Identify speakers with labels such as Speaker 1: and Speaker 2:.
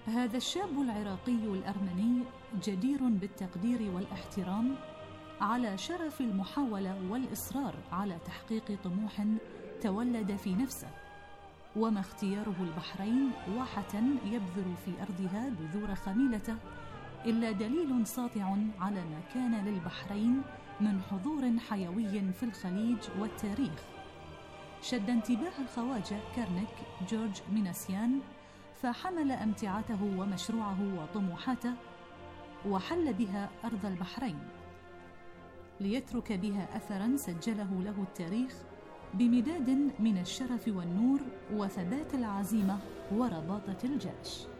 Speaker 1: هذا الشاب العراقي الأرمني جدير بالتقدير والاحترام على شرف المحاولة والإصرار على تحقيق طموح تولد في نفسه، وما اختياره البحرين واحة يبذر في أرضها بذور خميلته إلا دليل ساطع على ما كان للبحرين من حضور حيوي في الخليج والتاريخ. شد انتباه الخواجة كرنك جورج ميناسيان، فحمل أمتعته ومشروعه وطموحاته وحل بها أرض البحرين ليترك بها أثراً سجله له التاريخ بمداد من الشرف والنور وثبات العزيمة ورباطة الجيش.